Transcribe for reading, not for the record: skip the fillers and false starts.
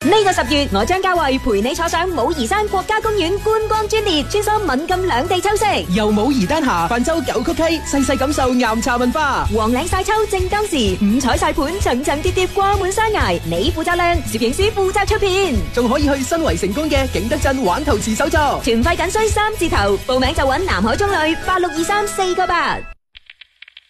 呢個10月，我將嘉慧陪你坐上武夷山國家公園觀光專列，穿梭閩贛兩地秋色， 由武夷丹霞泛舟九曲溪，細細感受岩茶文化。 黃嶺晒秋正當時，五彩晒盤層層疊疊掛滿山崖，你負責靚，攝影師負責出片， 仲可以去新圍成功嘅景德鎮玩陶瓷手作， 團費僅需3字頭，報名就搵南海中旅8623 498。